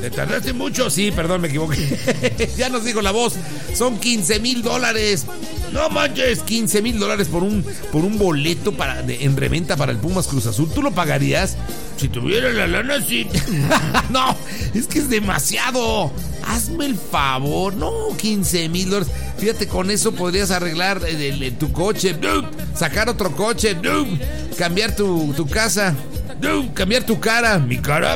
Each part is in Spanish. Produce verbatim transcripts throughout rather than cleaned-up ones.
¿Te tardaste mucho? Sí, perdón, me equivoqué. Ya nos dijo la voz. Son quince mil dólares. No manches, quince mil dólares por un, por un boleto para, de, en reventa para el Pumas Cruz Azul. ¿Tú lo pagarías? Si tuviera la lana, sí. No, es que es demasiado. Hazme el favor. No, quince mil dólares. Fíjate, con eso podrías arreglar el, el, el, tu coche. No, sacar otro coche. No, cambiar tu, tu casa. No, cambiar tu cara. Mi cara.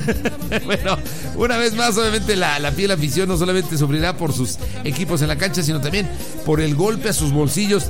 Bueno, una vez más, obviamente la, la fiel afición no solamente sufrirá por sus equipos en la cancha, sino también por el golpe a sus bolsillos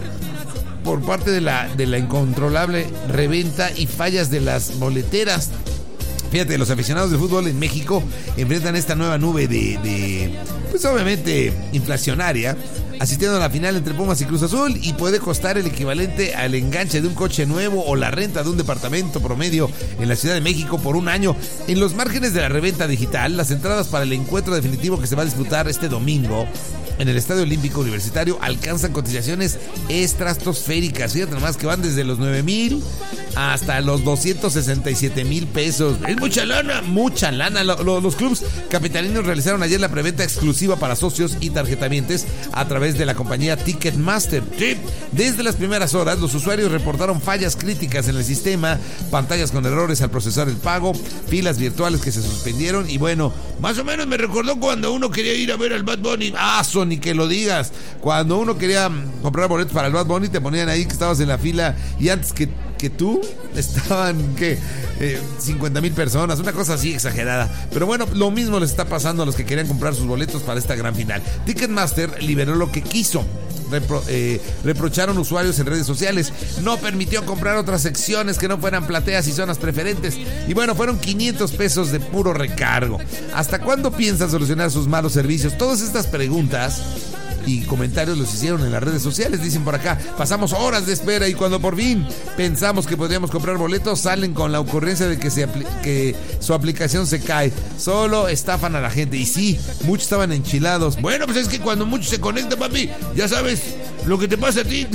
por parte de la, de la incontrolable reventa y fallas de las boleteras. Fíjate, los aficionados de fútbol en México enfrentan esta nueva nube de, de pues obviamente inflacionaria, asistiendo a la final entre Pumas y Cruz Azul, y puede costar el equivalente al enganche de un coche nuevo o la renta de un departamento promedio en la Ciudad de México por un año. En los márgenes de la reventa digital, las entradas para el encuentro definitivo que se va a disputar este domingo en el Estadio Olímpico Universitario alcanzan cotizaciones estratosféricas. Fíjate nomás que van desde los nueve mil hasta los doscientos sesenta y siete mil pesos. Es mucha lana, mucha lana. Lo, lo, los clubes capitalinos realizaron ayer la preventa exclusiva para socios y tarjetavientes a través de la compañía Ticketmaster. Sí. Desde las primeras horas, los usuarios reportaron fallas críticas en el sistema, pantallas con errores al procesar el pago, filas virtuales que se suspendieron y bueno, más o menos me recordó cuando uno quería ir a ver al Bad Bunny. Ah, ni que lo digas. Cuando uno quería comprar boletos para el Bad Bunny, te ponían ahí que estabas en la fila y antes que, que tú estaban, ¿qué? Eh, cincuenta mil personas, una cosa así exagerada. Pero bueno, lo mismo les está pasando a los que querían comprar sus boletos para esta gran final. Ticketmaster liberó lo que quiso. Repro, eh, reprocharon usuarios en redes sociales. No permitió comprar otras secciones que no fueran plateas y zonas preferentes. Y bueno, fueron quinientos pesos de puro recargo. ¿Hasta cuándo piensan solucionar sus malos servicios? Todas estas preguntas y comentarios los hicieron en las redes sociales. Dicen por acá, pasamos horas de espera y cuando por fin pensamos que podríamos comprar boletos, salen con la ocurrencia de que, se apli- que su aplicación se cae. Solo estafan a la gente. Y sí, muchos estaban enchilados. Bueno, pues es que cuando muchos se conectan, papi, ya sabes lo que te pasa a ti.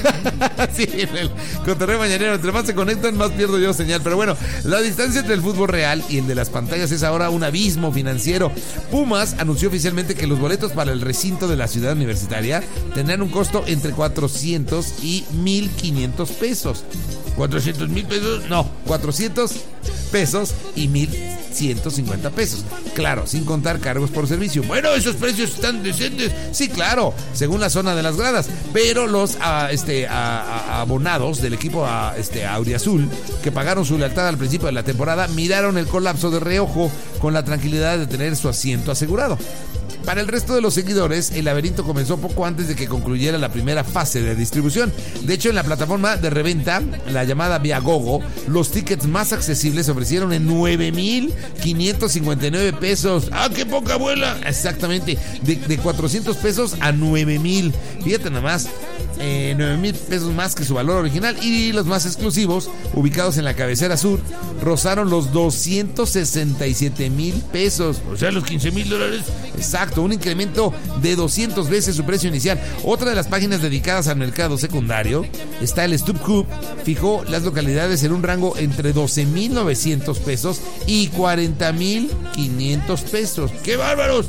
Sí, en el cotorreo mañanero, entre más se conectan, más pierdo yo señal. Pero bueno, la distancia entre el fútbol real y el de las pantallas es ahora un abismo financiero. Pumas anunció oficialmente que los boletos para el recinto de la ciudad universitaria tendrán un costo entre cuatrocientos y mil quinientos pesos. ¿cuatrocientos mil pesos? No, cuatrocientos pesos y mil ciento cincuenta pesos. Claro, sin contar cargos por servicio. Bueno, esos precios están decentes. Sí, claro, según la zona de las gradas. Pero los a, este, a, a, abonados del equipo a, este, auriazul, que pagaron su lealtad al principio de la temporada, miraron el colapso de reojo con la tranquilidad de tener su asiento asegurado. Para el resto de los seguidores, el laberinto comenzó poco antes de que concluyera la primera fase de distribución. De hecho, en la plataforma de reventa, la llamada Viagogo, los tickets más accesibles se ofrecieron en nueve mil quinientos cincuenta y nueve pesos. ¡Ah, qué poca abuela! Exactamente, de, de cuatrocientos pesos a nueve mil. Fíjate nada más, eh, nueve mil pesos más que su valor original. Y los más exclusivos, ubicados en la cabecera sur, rozaron los doscientos sesenta y siete mil pesos. O sea, los quince mil dólares. Exacto, un incremento de doscientas veces su precio inicial. Otra de las páginas dedicadas al mercado secundario está el StubHub. Fijó las localidades en un rango entre doce mil novecientos pesos y cuarenta mil quinientos pesos. ¡Qué bárbaros!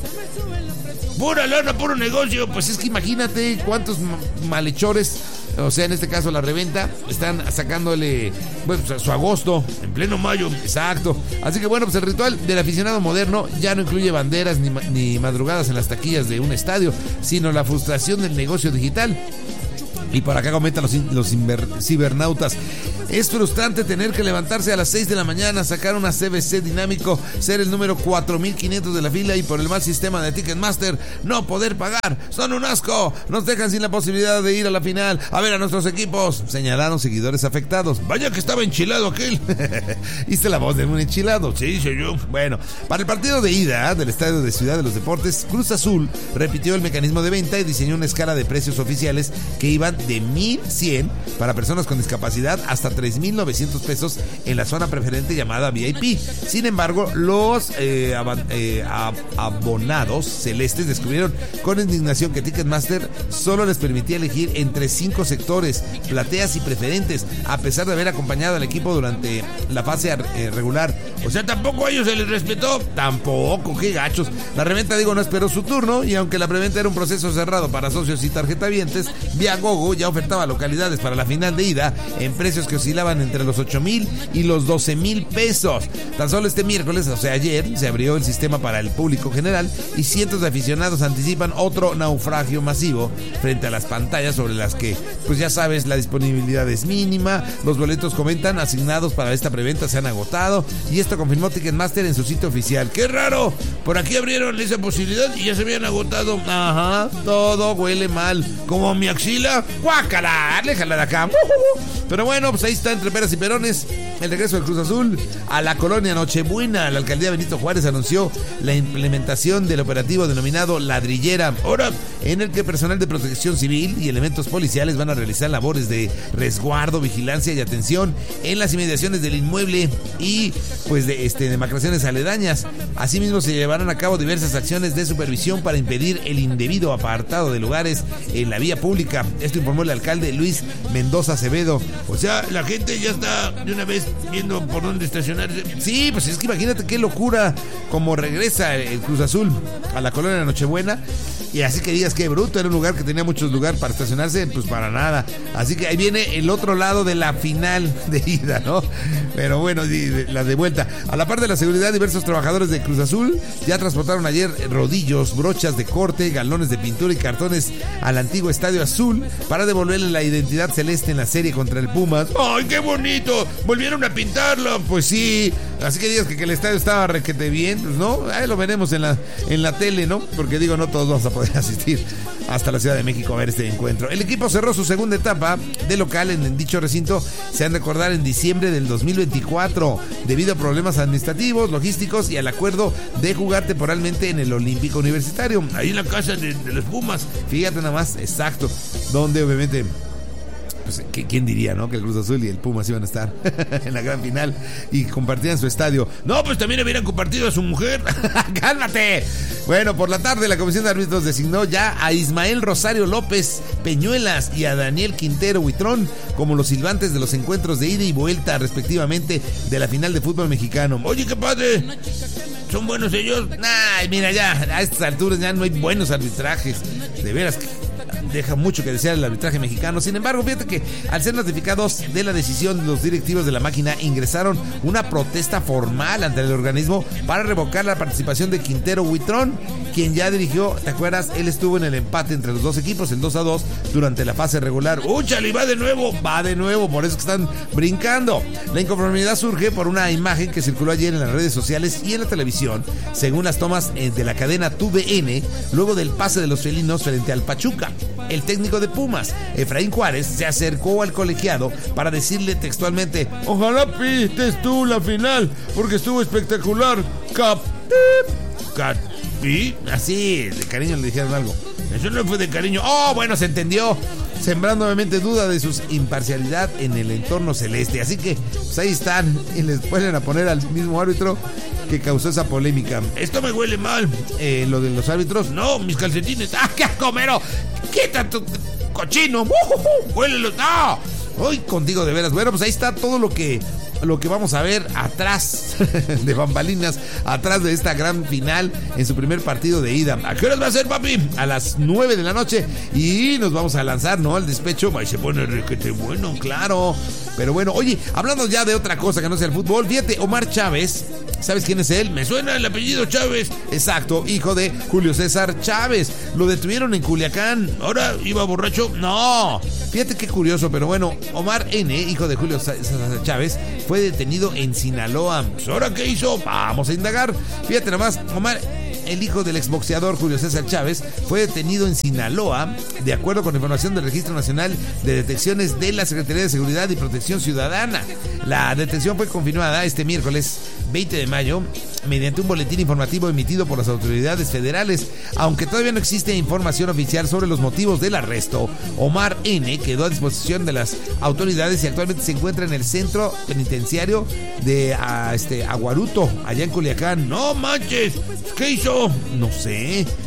Pura lana, puro negocio. Pues es que imagínate cuántos malhechores, o sea, en este caso la reventa, están sacándole, bueno, pues, su agosto en pleno mayo. Exacto. Así que bueno, pues el ritual del aficionado moderno ya no incluye banderas ni, ni madrugadas en las taquillas de un estadio, sino la frustración del negocio digital. Y por acá comentan los, los inver, cibernautas. Es frustrante tener que levantarse a las seis de la mañana, sacar una C B C dinámico, ser el número cuatro mil quinientos de la fila y por el mal sistema de Ticketmaster no poder pagar. Son un asco. Nos dejan sin la posibilidad de ir a la final a ver a nuestros equipos, señalaron seguidores afectados. Vaya que estaba enchilado aquel. ¿Viste la voz de un enchilado? Sí, soy yo. Bueno, para el partido de ida del Estadio de Ciudad de los Deportes, Cruz Azul repitió el mecanismo de venta y diseñó una escala de precios oficiales que iban de mil cien para personas con discapacidad hasta tres mil novecientos pesos en la zona preferente llamada V I P. Sin embargo, los eh, ab- eh, ab- abonados celestes descubrieron con indignación que Ticketmaster solo les permitía elegir entre cinco sectores, plateas y preferentes, a pesar de haber acompañado al equipo durante la fase eh, regular O sea, tampoco a ellos se les respetó. Tampoco, qué gachos. La reventa, digo, no esperó su turno, y aunque la preventa era un proceso cerrado para socios y tarjetavientes, Viagogo ya ofertaba localidades para la final de ida en precios que oscilaban entre los ocho mil y los doce mil pesos. Tan solo este miércoles, o sea ayer, se abrió el sistema para el público general y cientos de aficionados anticipan otro naufragio masivo frente a las pantallas sobre las que, pues ya sabes, la disponibilidad es mínima. Los boletos, comentan, asignados para esta preventa se han agotado, y esto confirmó Ticketmaster en su sitio oficial. ¡Qué raro! Por aquí abrieron esa posibilidad y ya se habían agotado. Ajá, todo huele mal. Como mi axila. ¡Guácala! Déjala de acá. Pero bueno, pues ahí está, entre peras y perones, el regreso del Cruz Azul a la colonia Nochebuena. La alcaldía Benito Juárez anunció la implementación del operativo denominado Ladrillera, ahora en el que personal de protección civil y elementos policiales van a realizar labores de resguardo, vigilancia y atención en las inmediaciones del inmueble y pues de este, demarcaciones aledañas. Asimismo, se llevarán a cabo diversas acciones de supervisión para impedir el indebido apartado de lugares en la vía pública. Esto informó el alcalde Luis Mendoza Acevedo. O sea, la gente ya está de una vez viendo por dónde estacionarse. Sí, pues es que imagínate qué locura como regresa el Cruz Azul a la colonia Nochebuena. Y así que digas, qué bruto, era un lugar que tenía muchos lugares para estacionarse, pues para nada. Así que ahí viene el otro lado de la final de ida, ¿no? Pero bueno, la de vuelta. A la par de la seguridad, diversos trabajadores de Cruz Azul ya transportaron ayer rodillos, brochas de corte, galones de pintura y cartones al antiguo Estadio Azul para devolverle la identidad celeste en la serie contra el Pumas. ¡Ay, qué bonito! ¿Volvieron a pintarlo? Pues sí. Así que digas que, que el estadio estaba requete bien, pues no, ahí lo veremos en la, en la tele, ¿no? Porque digo, no todos vamos a poder asistir hasta la Ciudad de México a ver este encuentro. El equipo cerró su segunda etapa de local en, en dicho recinto, se han de acordar, en diciembre del dos mil veinticuatro, debido a problemas administrativos, logísticos y al acuerdo de jugar temporalmente en el Olímpico Universitario, ahí en la casa de, de los Pumas. Fíjate nada más, exacto, donde obviamente... Pues, ¿quién diría, no? Que el Cruz Azul y el Pumas iban a estar en la gran final y compartían su estadio. No, pues también hubieran compartido a su mujer. ¡Cálmate! Bueno, por la tarde la Comisión de Árbitros designó ya a Ismael Rosario López Peñuelas y a Daniel Quintero Huitrón como los silbantes de los encuentros de ida y vuelta, respectivamente, de la final de fútbol mexicano. Oye, qué padre. ¿Son buenos ellos? Ay, mira, ya a estas alturas ya no hay buenos arbitrajes. De veras que deja mucho que desear el arbitraje mexicano. Sin embargo, fíjate que al ser notificados de la decisión, los directivos de la máquina ingresaron una protesta formal ante el organismo para revocar la participación de Quintero Huitrón, quien ya dirigió, ¿te acuerdas? Él estuvo en el empate entre los dos equipos, el dos a dos, durante la fase regular. ¡Úchale! Va de nuevo, va de nuevo, por eso que están brincando. La inconformidad surge por una imagen que circuló ayer en las redes sociales y en la televisión, según las tomas de la cadena T V N, luego del pase de los felinos frente al Pachuca. El técnico de Pumas, Efraín Juárez, se acercó al colegiado para decirle textualmente: ojalá pites tú la final, porque estuvo espectacular. Cap, cap, ¿y? Así, de cariño le dijeron algo. Eso no fue de cariño. Oh, bueno, se entendió. Sembrando obviamente duda de su imparcialidad en el entorno celeste. Así que, pues ahí están. Y les vuelven a poner al mismo árbitro que causó esa polémica. Esto me huele mal. Eh, lo de los árbitros. No, mis calcetines. ¡Ah, qué ascomero! ¡Quita tu cochino! ¡Uh, uh, uh! ¡Huélelos! ¡No! Hoy contigo de veras. Bueno, pues ahí está todo lo que lo que vamos a ver atrás de bambalinas, atrás de esta gran final en su primer partido de ida. ¿A qué horas va a ser, papi? A las nueve de la noche y nos vamos a lanzar, ¿no? Al despecho. Ahí se pone requete bueno, claro. Pero bueno, oye, hablando ya de otra cosa que no sea el fútbol, fíjate, Omar Chávez, ¿sabes quién es él? Me suena el apellido Chávez. Exacto, hijo de Julio César Chávez. Lo detuvieron en Culiacán. ¿Ahora iba borracho? No. Fíjate qué curioso, pero bueno, Omar N., hijo de Julio César Chávez, fue detenido en Sinaloa. Pues, ¿ahora qué hizo? Vamos a indagar. Fíjate nomás, Omar, el hijo del exboxeador Julio César Chávez, fue detenido en Sinaloa, de acuerdo con información del Registro Nacional de Detecciones de la Secretaría de Seguridad y Protección Ciudadana. La detención fue confirmada este miércoles veinte de mayo mediante un boletín informativo emitido por las autoridades federales. Aunque todavía no existe información oficial sobre los motivos del arresto, Omar N. quedó a disposición de las autoridades y actualmente se encuentra en el centro penitenciario de a, este, Aguaruto, allá en Culiacán. ¡No manches! ¿Qué hizo? No sé.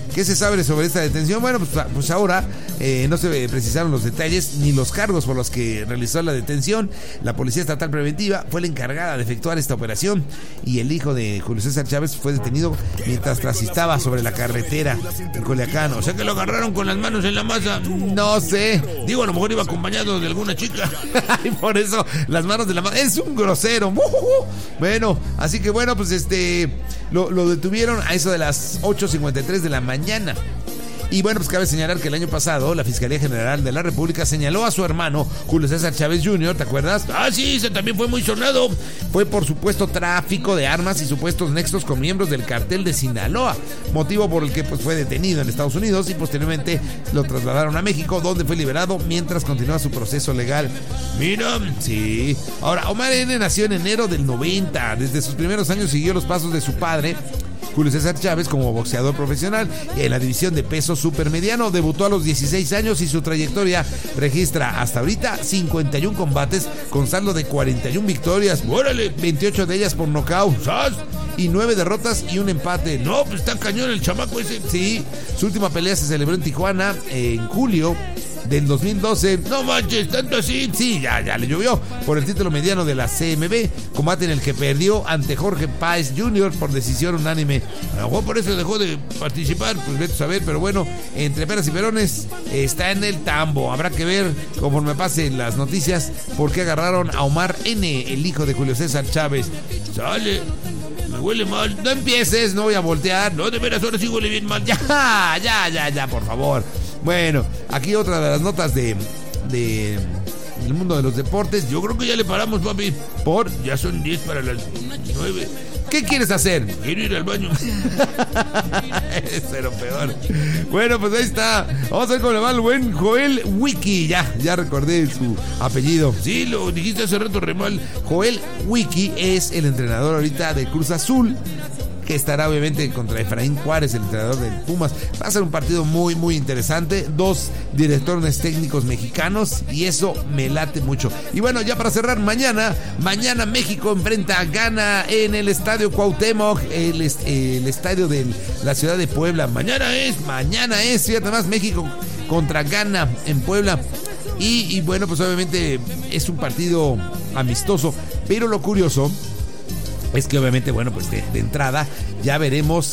¿Qué se sabe sobre esta detención? Bueno, pues, pues ahora eh, no se precisaron los detalles ni los cargos por los que realizó la detención. La Policía Estatal Preventiva fue la encargada de efectuar esta operación y el hijo de Julio César Chávez fue detenido mientras transitaba sobre la carretera en Culiacán. O sea que lo agarraron con las manos en la masa. No sé. Digo, a lo mejor iba acompañado de alguna chica. Y por eso las manos de la masa. Es un grosero. Bueno, así que bueno, pues este lo, lo detuvieron a eso de las ocho cincuenta y tres de la mañana. Y bueno, pues cabe señalar que el año pasado la Fiscalía General de la República señaló a su hermano Julio César Chávez junior, ¿te acuerdas? Ah, sí, ese también fue muy sonado. Fue por supuesto tráfico de armas y supuestos nexos con miembros del cartel de Sinaloa, motivo por el que pues fue detenido en Estados Unidos y posteriormente lo trasladaron a México, donde fue liberado mientras continúa su proceso legal. Mira, sí. Ahora, Omar N. nació en enero del noventa. Desde sus primeros años siguió los pasos de su padre, Julio César Chávez, como boxeador profesional en la división de peso supermediano. Debutó a los dieciséis años y su trayectoria registra hasta ahorita cincuenta y uno combates con saldo de cuarenta y una victorias. ¡Órale! veintiocho de ellas por nocaut. ¡Sas! Y nueve derrotas y un empate. No, pues está cañón el chamaco ese. Sí, su última pelea se celebró en Tijuana en julio del dos mil doce. No manches, tanto así. Sí, ya, ya le llovió. Por el título mediano de la C M B, combate en el que perdió ante Jorge Páez junior por decisión unánime. A lo mejor por eso dejó de participar, pues vete a saber, pero bueno, entre peras y perones está en el tambo. Habrá que ver, conforme pasen las noticias, por qué agarraron a Omar N., el hijo de Julio César Chávez. Sale. Me huele mal. No empieces, no voy a voltear. No, de veras, ahora sí huele bien mal. Ya, ya, ya, ya, por favor. Bueno, aquí otra de las notas de, de el mundo de los deportes. Yo creo que ya le paramos, papi. Por, ya son diez para las nueve. ¿Qué quieres hacer? Quiero ir al baño. Es lo peor. Bueno, pues ahí está. Vamos a ver cómo le va el buen Joel Wiki. Ya, ya recordé su apellido. Sí, lo dijiste hace rato re mal. Joel Wiki es el entrenador ahorita de Cruz Azul, que estará obviamente contra Efraín Juárez, el entrenador del Pumas. Va a ser un partido muy, muy interesante. Dos directores técnicos mexicanos y eso me late mucho. Y bueno, ya para cerrar, mañana, mañana México enfrenta a Ghana en el Estadio Cuauhtémoc, el, el estadio de la ciudad de Puebla. Mañana es, mañana es, fíjate más, México contra Ghana en Puebla. Y, y bueno, pues obviamente es un partido amistoso, pero lo curioso es que obviamente, bueno, pues de, de entrada ya veremos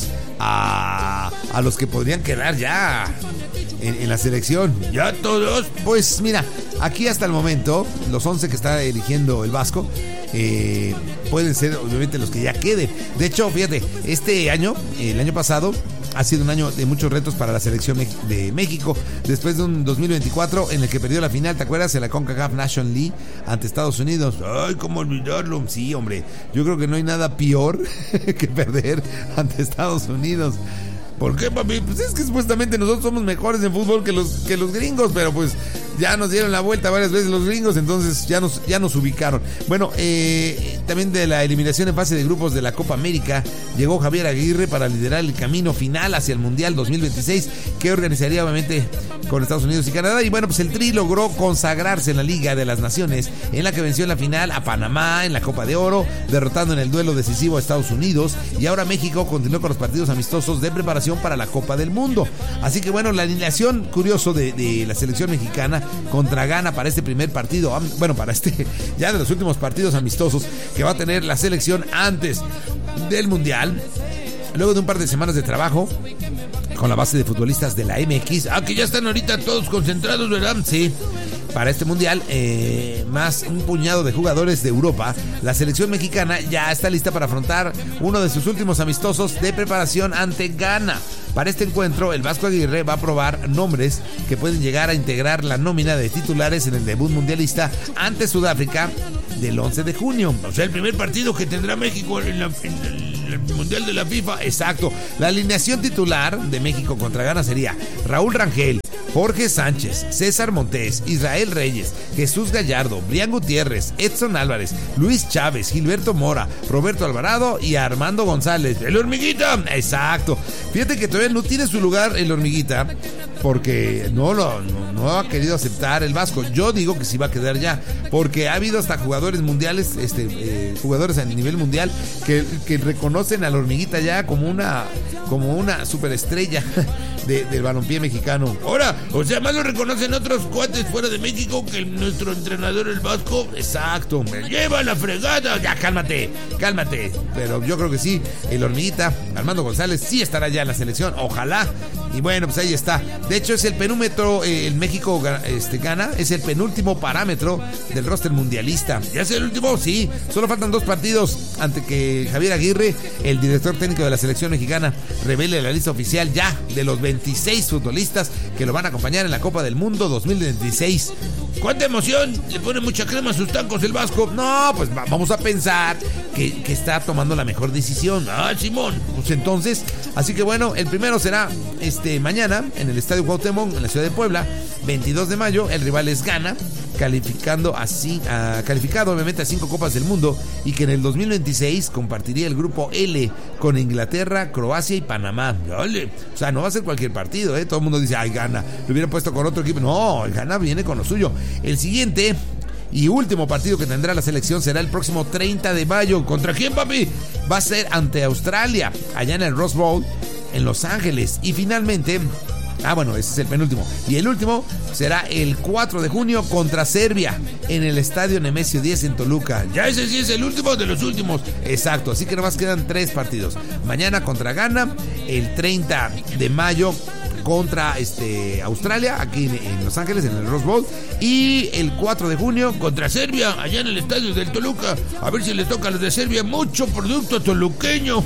a, a los que podrían quedar ya en, en la selección. Ya todos. Pues mira, aquí hasta el momento, los once que está eligiendo el Vasco, eh, pueden ser obviamente los que ya queden. De hecho, fíjate, este año, el año pasado, ha sido un año de muchos retos para la selección de México, después de un dos mil veinticuatro en el que perdió la final, ¿te acuerdas? En la CONCACAF Nation League ante Estados Unidos. Ay, ¿cómo olvidarlo? Sí, hombre, yo creo que no hay nada peor que perder ante Estados Unidos. ¿Por qué, papi? Pues es que supuestamente nosotros somos mejores en fútbol que los, que los gringos, pero pues ya nos dieron la vuelta varias veces los gringos, entonces ya nos, ya nos ubicaron. Bueno, eh, también de la eliminación en fase de grupos de la Copa América, llegó Javier Aguirre para liderar el camino final hacia el Mundial dos mil veintiséis, que organizaría obviamente con Estados Unidos y Canadá. Y bueno, pues el Tri logró consagrarse en la Liga de las Naciones, en la que venció en la final a Panamá en la Copa de Oro, derrotando en el duelo decisivo a Estados Unidos. Y ahora México continuó con los partidos amistosos de preparación para la Copa del Mundo. Así que bueno, la alineación curioso de, de la selección mexicana contra Ghana para este primer partido, bueno, para este ya de los últimos partidos amistosos que va a tener la selección antes del Mundial, luego de un par de semanas de trabajo con la base de futbolistas de la M X. Ah, que ya están ahorita todos concentrados, ¿verdad? Sí. Para este mundial, eh, más un puñado de jugadores de Europa, la selección mexicana ya está lista para afrontar uno de sus últimos amistosos de preparación ante Ghana. Para este encuentro, el Vasco Aguirre va a probar nombres que pueden llegar a integrar la nómina de titulares en el debut mundialista ante Sudáfrica del once de junio. O sea, el primer partido que tendrá México en, la, en el, el Mundial de la FIFA. Exacto. La alineación titular de México contra Ghana sería Raúl Rangel, Jorge Sánchez, César Montés, Israel Reyes, Jesús Gallardo, Brian Gutiérrez, Edson Álvarez, Luis Chávez, Gilberto Mora, Roberto Alvarado y Armando González. ¡El Hormiguita! Exacto. Fíjate que todavía no tiene su lugar el Hormiguita, porque no lo no, no ha querido aceptar el Vasco. Yo digo que sí va a quedar ya, porque ha habido hasta jugadores mundiales, este eh, jugadores a nivel mundial que, que reconocen a la Hormiguita ya como una como una superestrella de, del balompié mexicano. Ahora, o sea, más lo reconocen otros cuates fuera de México que el, nuestro entrenador, el Vasco. Exacto. Me lleva la fregada. Ya, cálmate, cálmate. Pero yo creo que sí, el Hormiguita, Armando González, sí estará ya en la selección. Ojalá. Y bueno, pues ahí está. De hecho, es el penúmetro, eh, el México este, gana, es el penúltimo parámetro del roster mundialista. ¿Ya es el último? Sí, solo faltan dos partidos ante que Javier Aguirre, el director técnico de la selección mexicana, revele la lista oficial ya de los veintiséis futbolistas que lo van a acompañar en la Copa del Mundo dos mil veintiséis. ¡Cuánta emoción! Le pone mucha crema a sus tacos el Vasco. No, pues vamos a pensar que, que está tomando la mejor decisión. Ah, Simón. Pues entonces, así que bueno, el primero será este mañana en el Estadio Cuauhtémoc, en la ciudad de Puebla, veintidós de mayo. El rival es Ghana, calificando así, a, calificado obviamente a cinco Copas del Mundo, y que en el dos mil veintiséis compartiría el grupo L con Inglaterra, Croacia y Panamá. Dale. O sea, no va a ser cualquier partido, ¿eh? Todo el mundo dice, ay, Ghana, lo hubieran puesto con otro equipo. No, el Ghana viene con lo suyo. El siguiente y último partido que tendrá la selección será el próximo treinta de mayo. ¿Contra quién, papi? Va a ser ante Australia, allá en el Rose Bowl, en Los Ángeles. Y finalmente, ah, bueno, ese es el penúltimo. Y el último será el cuatro de junio contra Serbia, en el Estadio Nemesio diez en Toluca. Ya ese sí es el último de los últimos. Exacto, así que nomás quedan tres partidos. Mañana contra Ghana, el treinta de mayo contra este, Australia, aquí en, en Los Ángeles, en el Rose Bowl, y el cuatro de junio contra Serbia, allá en el estadio del Toluca. A ver si les toca a los de Serbia mucho producto toluqueño.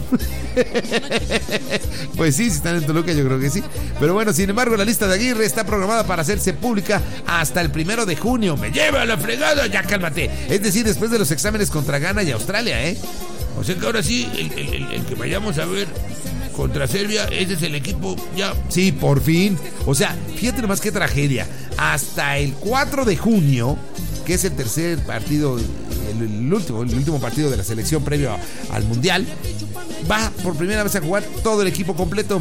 Pues sí, si están en Toluca yo creo que sí. Pero bueno, sin embargo, la lista de Aguirre está programada para hacerse pública hasta el primero de junio. Me lleva a la fregada, ya cálmate. Es decir, después de los exámenes contra Ghana y Australia, ¿eh? O sea que ahora sí, el, el, el, el que vayamos a ver contra Serbia, ese es el equipo ya. Sí, por fin. O sea, fíjate nomás qué tragedia. Hasta el cuatro de junio, que es el tercer partido, el, el último, el último partido de la selección previo al Mundial, va por primera vez a jugar todo el equipo completo.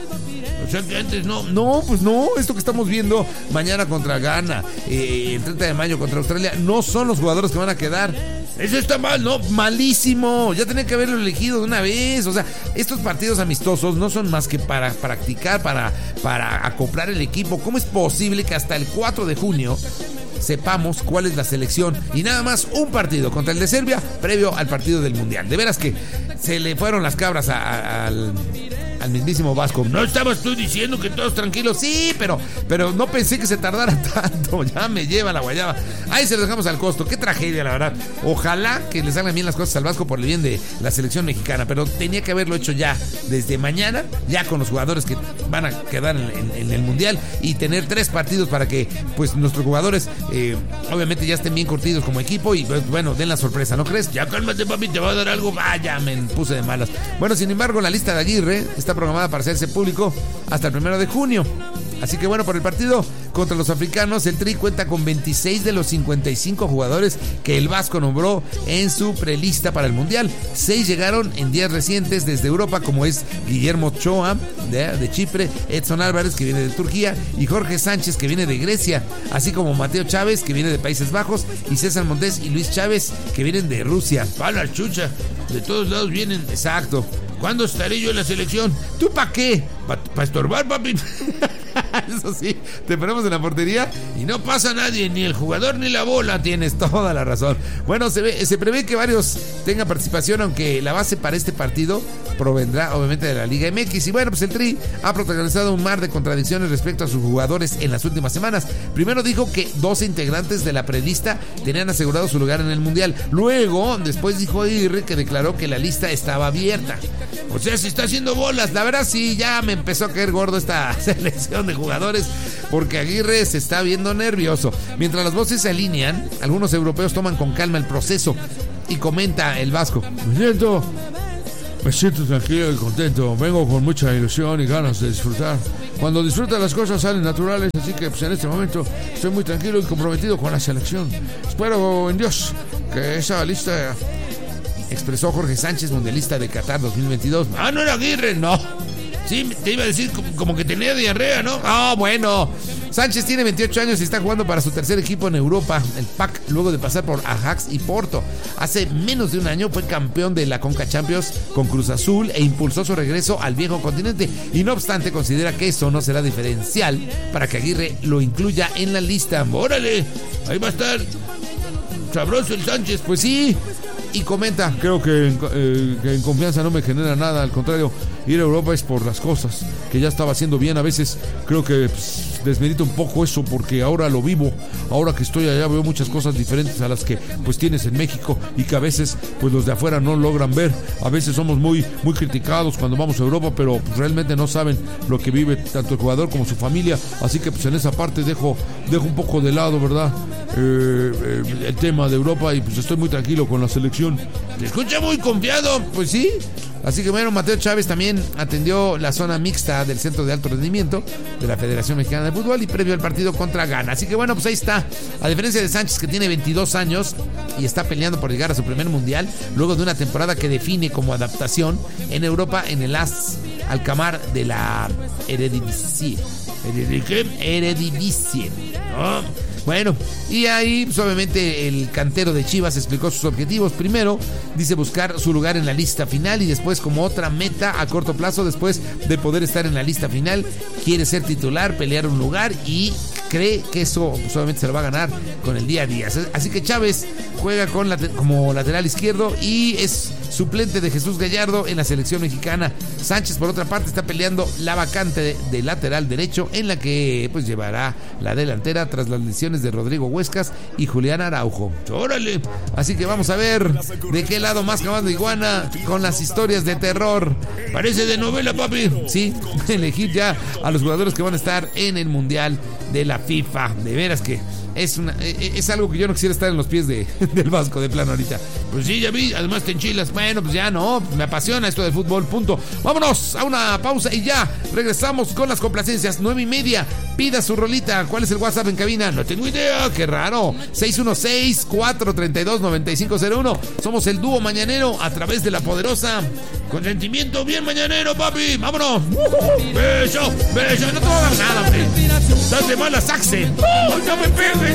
O sea que antes no. No, pues no, esto que estamos viendo mañana contra Ghana, eh, el treinta de mayo contra Australia, no son los jugadores que van a quedar. Eso está mal, ¿no? Malísimo. Ya tenía que haberlo elegido de una vez. O sea, estos partidos amistosos no son más que para practicar, para, para acoplar el equipo. ¿Cómo es posible que hasta el cuatro de junio sepamos cuál es la selección y nada más un partido contra el de Serbia previo al partido del Mundial? De veras que se le fueron las cabras a, a, al... al mismísimo Vasco. ¿No estabas tú diciendo que todos tranquilos? Sí, pero, pero no pensé que se tardara tanto. Ya me lleva la guayaba. Ahí se lo dejamos al costo. Qué tragedia, la verdad. Ojalá que le salgan bien las cosas al Vasco por el bien de la selección mexicana, pero tenía que haberlo hecho ya desde mañana, ya con los jugadores que van a quedar en, en, en el Mundial, y tener tres partidos para que pues nuestros jugadores eh, obviamente ya estén bien curtidos como equipo y pues, bueno, den la sorpresa, ¿no crees? Ya cálmate, papi, te va a dar algo. Vaya, me puse de malas. Bueno, sin embargo, la lista de Aguirre está programada para hacerse público hasta el primero de junio. Así que bueno, por el partido contra los africanos, el Tri cuenta con veintiséis de los cincuenta y cinco jugadores que el Vasco nombró en su prelista para el Mundial. Seis llegaron en días recientes desde Europa, como es Guillermo Ochoa de, de Chipre, Edson Álvarez, que viene de Turquía, y Jorge Sánchez, que viene de Grecia, así como Mateo Chávez, que viene de Países Bajos, y César Montés y Luis Chávez, que vienen de Rusia. ¡Pa la chucha! De todos lados vienen. Exacto. ¿Cuándo estaré yo en la selección? ¿Tú pa' qué? ¿Para pa estorbar, papi? Eso sí, te ponemos en la portería y no pasa nadie, ni el jugador ni la bola. Tienes toda la razón. Bueno, se, ve, se prevé que varios tengan participación, aunque la base para este partido provendrá obviamente de la Liga M X. Y bueno, pues el Tri ha protagonizado un mar de contradicciones respecto a sus jugadores en las últimas semanas. Primero dijo que doce integrantes de la prelista tenían asegurado su lugar en el Mundial. Luego, después dijo Aguirre que declaró que la lista estaba abierta. O sea, se está haciendo bolas. La verdad sí, ya me empezó a caer gordo esta selección de jugadores, porque Aguirre se está viendo nervioso. Mientras las voces se alinean, algunos europeos toman con calma el proceso, y comenta el Vasco: Me siento, me siento tranquilo y contento. Vengo con mucha ilusión y ganas de disfrutar. Cuando disfrutas las cosas salen naturales, así que pues en este momento estoy muy tranquilo y comprometido con la selección. Espero en Dios que esa lista... Expresó Jorge Sánchez, mundialista de Qatar dos mil veintidós. Ah, no era Aguirre, no. Sí, te iba a decir como que tenía diarrea, ¿no? Ah, oh, bueno. Sánchez tiene veintiocho años y está jugando para su tercer equipo en Europa, el P A C, luego de pasar por Ajax y Porto. Hace menos de un año fue campeón de la Conca Champions con Cruz Azul e impulsó su regreso al viejo continente. Y no obstante, considera que eso no será diferencial para que Aguirre lo incluya en la lista. ¡Órale! Ahí va a estar sabroso el Sánchez. Pues sí. Y comenta, creo que, eh, que en confianza no me genera nada, al contrario, ir a Europa es por las cosas que ya estaba haciendo bien. A veces creo que pues, desmerito un poco eso porque ahora lo vivo, ahora que estoy allá veo muchas cosas diferentes a las que pues tienes en México y que a veces pues los de afuera no logran ver. A veces somos muy, muy criticados cuando vamos a Europa, pero pues, realmente no saben lo que vive tanto el jugador como su familia, así que pues en esa parte dejo, dejo un poco de lado, ¿verdad? Eh, eh, el tema de Europa y pues estoy muy tranquilo con la selección. Te escucha muy confiado. Pues sí. Así que bueno, Mateo Chávez también atendió la zona mixta del Centro de Alto Rendimiento de la Federación Mexicana de Fútbol y previo al partido contra Ghana. Así que bueno, pues ahí está. A diferencia de Sánchez, que tiene veintidós años y está peleando por llegar a su primer mundial, luego de una temporada que define como adaptación en Europa en el AS Alkmaar de la Eredivisie. ¿Qué? Eredivisie. ¿No? Bueno, y ahí pues, obviamente el cantero de Chivas explicó sus objetivos. Primero, dice buscar su lugar en la lista final y después como otra meta a corto plazo, después de poder estar en la lista final, quiere ser titular, pelear un lugar y cree que eso pues, obviamente se lo va a ganar con el día a día. Así que Chávez juega con la, como lateral izquierdo y es suplente de Jesús Gallardo en la selección mexicana. Sánchez, por otra parte, está peleando la vacante de, de lateral derecho en la que pues llevará la delantera tras las lesiones de Rodrigo Huescas y Julián Araujo. ¡Órale! Así que vamos a ver de qué lado más Jamando Iguana con las historias de terror. Parece de novela, papi. Sí, elegir ya a los jugadores que van a estar en el Mundial de la FIFA. De veras que es una es algo que yo no quisiera estar en los pies de, del Vasco de plano ahorita. Pues sí, ya vi, además te enchilas. Bueno, pues ya no, me apasiona esto del fútbol, punto. Vámonos a una pausa y ya regresamos con las complacencias. Nueve y media, pida su rolita. ¿Cuál es el WhatsApp en cabina? No tengo idea. Qué raro. seis uno seis, cuatro tres dos, nueve cinco cero uno. Somos el dúo mañanero a través de la poderosa. Consentimiento bien mañanero, papi. Vámonos. Uh-huh. Beso, beso. No te voy a dar nada, hombre. Estás de mala saxe. Oh, no me pegues.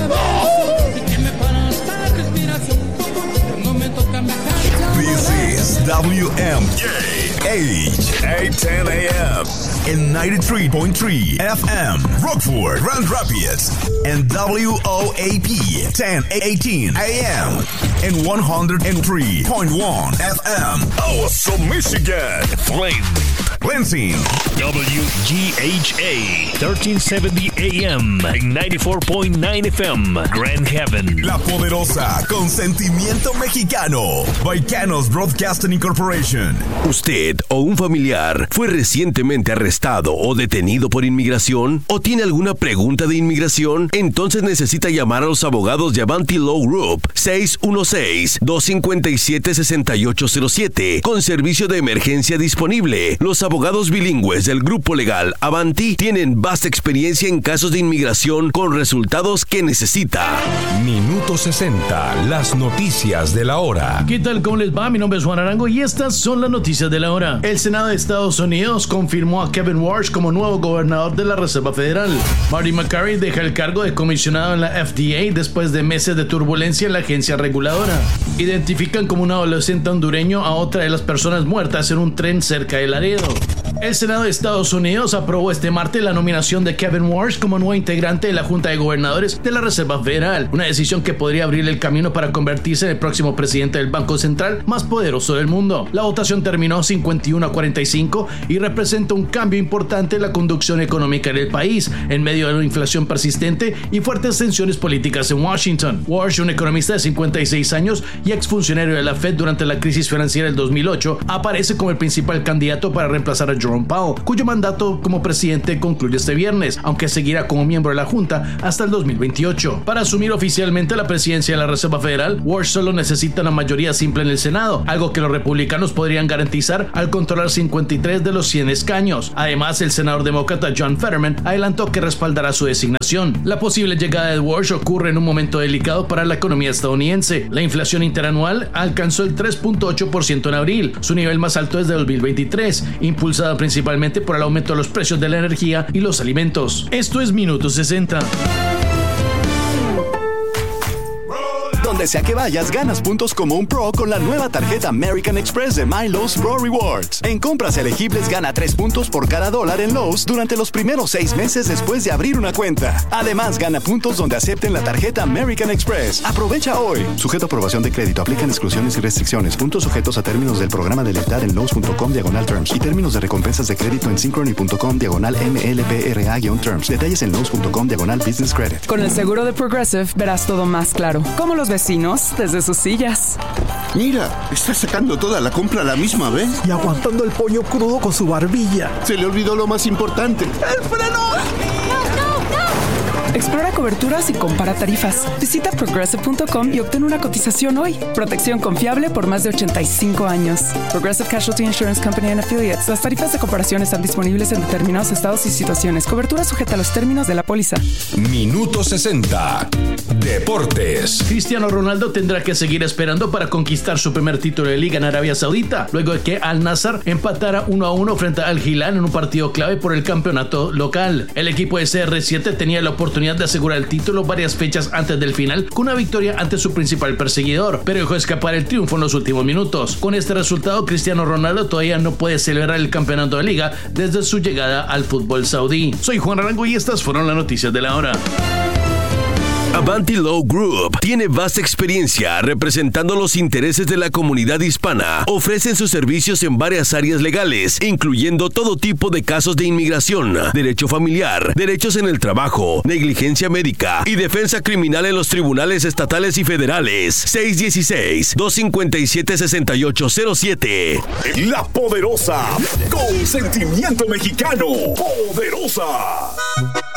This is W M K H eight ten A M and ninety-three point three F M Rockford, Grand Rapids, and W O A P ten eighteen A M and one oh three point one F M Awesome, Michigan. Flame Lansing. W G H A thirteen seventy A M and ninety-four point nine F M Grand Haven. La Poderosa, con sentimiento mexicano. Baicanos Broadcasting Incorporation. ¿Usted o un familiar fue recientemente arrestado o detenido por inmigración? ¿O tiene alguna pregunta de inmigración? Entonces necesita llamar a los abogados de Avanti Law Group seis uno seis, dos cinco siete, seis ocho cero siete con servicio de emergencia disponible. Los abogados bilingües del grupo legal Avanti tienen vasta experiencia en casos de inmigración con resultados que necesita. Minuto sesenta, las noticias de la hora. ¿Qué tal? ¿Cómo les va? Mi nombre es Juan Arango y estas son las noticias de la hora. El Senado de Estados Unidos confirmó a Kevin Warsh como nuevo gobernador de la Reserva Federal. Marty McCarthy deja el cargo de comisionado en la F D A después de meses de turbulencia en la agencia reguladora. Identifican como un adolescente hondureño a otra de las personas muertas en un tren cerca de Laredo. El Senado de Estados Unidos aprobó este martes la nominación de Kevin Warsh como nuevo integrante de la Junta de Gobernadores de la Reserva Federal, una decisión que podría abrirle el camino para convertirse en el próximo presidente del Banco Central más poderoso del mundo. La votación terminó cincuenta y uno a cuarenta y cinco y representa un cambio importante en la conducción económica en el país, en medio de una inflación persistente y fuertes tensiones políticas en Washington. Warsh, un economista de cincuenta y seis años y exfuncionario de la Fed durante la crisis financiera del dos mil ocho, aparece como el principal candidato para reemplazar a Jerome Powell, cuyo mandato como presidente concluye este viernes, aunque seguirá como miembro de la Junta hasta el dos mil veintiocho. Para asumir oficialmente la presidencia de la Reserva Federal, Warsh solo necesita una mayoría simple en el Senado, algo que los republicanos podrían garantizar al controlar cincuenta y tres de los cien escaños. Además, el senador demócrata John Fetterman adelantó que respaldará su designación. La posible llegada de Warsh ocurre en un momento delicado para la economía estadounidense. La inflación interanual alcanzó el tres punto ocho por ciento en abril, su nivel más alto desde dos mil veintitrés, impulsada causada principalmente por el aumento de los precios de la energía y los alimentos. Esto es Minuto sesenta. Donde sea que vayas, ganas puntos como un pro con la nueva tarjeta American Express de My Lowe's Pro Rewards. En compras elegibles, gana tres puntos por cada dólar en Lowe's durante los primeros seis meses después de abrir una cuenta. Además, gana puntos donde acepten la tarjeta American Express. Aprovecha hoy. Sujeto a aprobación de crédito. Aplican exclusiones y restricciones. Puntos sujetos a términos del programa de lealtad en Lowe's.com diagonal terms y términos de recompensas de crédito en Synchrony.com diagonal M L P R A-terms. Detalles en Lowe's.com diagonal business credit. Con el seguro de Progressive verás todo más claro. Como los vecinos desde sus sillas. Mira, está sacando toda la compra a la misma vez. Y aguantando el pollo crudo con su barbilla. Se le olvidó lo más importante. ¡El freno! Explora coberturas y compara tarifas. Visita progressive punto com y obtén una cotización hoy. Protección confiable por más de ochenta y cinco años. Progressive Casualty Insurance Company and Affiliates. Las tarifas de comparación están disponibles en determinados estados y situaciones. Cobertura sujeta a los términos de la póliza. Minuto sesenta. Deportes. Cristiano Ronaldo tendrá que seguir esperando para conquistar su primer título de liga en Arabia Saudita, luego de que Al Nassr empatara uno a uno frente al Hilal en un partido clave por el campeonato local. El equipo de C R siete tenía la oportunidad de asegurar el título varias fechas antes del final con una victoria ante su principal perseguidor, pero dejó escapar el triunfo en los últimos minutos. Con este resultado, Cristiano Ronaldo todavía no puede celebrar el campeonato de liga desde su llegada al fútbol saudí. Soy Juan Arango y estas fueron las noticias de la hora. Avanti Law Group tiene vasta experiencia representando los intereses de la comunidad hispana. Ofrecen sus servicios en varias áreas legales, incluyendo todo tipo de casos de inmigración, derecho familiar, derechos en el trabajo, negligencia médica y defensa criminal en los tribunales estatales y federales. seis uno seis, dos cinco siete, seis ocho cero siete. La Poderosa, con sentimiento mexicano. Poderosa.